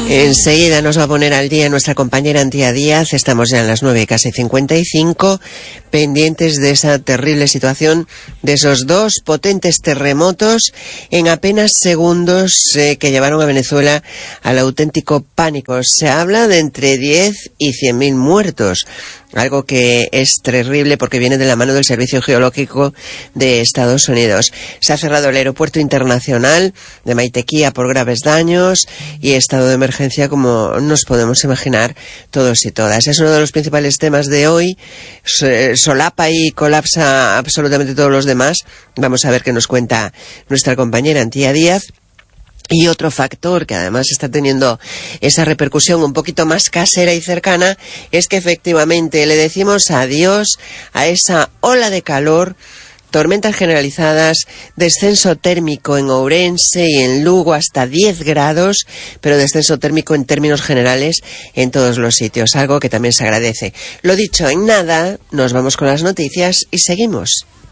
Enseguida nos va a poner al día nuestra compañera Antía Díaz. Estamos ya en las 9:55, pendientes de esa terrible situación, de esos dos potentes terremotos en apenas segundos que llevaron a Venezuela al auténtico pánico. Se habla de entre 10 y 100.000 muertos. Algo que es terrible porque viene de la mano del Servicio Geológico de Estados Unidos. Se ha cerrado el aeropuerto internacional de Maitequía por graves daños y estado de emergencia, como nos podemos imaginar todos y todas. Es uno de los principales temas de hoy. Solapa y colapsa absolutamente todos los demás. Vamos a ver qué nos cuenta nuestra compañera Antía Díaz. Y otro factor que además está teniendo esa repercusión un poquito más casera y cercana es que efectivamente le decimos adiós a esa ola de calor, tormentas generalizadas, descenso térmico en Ourense y en Lugo hasta 10 grados, pero descenso térmico en términos generales en todos los sitios, algo que también se agradece. Lo dicho, en nada, nos vamos con las noticias y seguimos.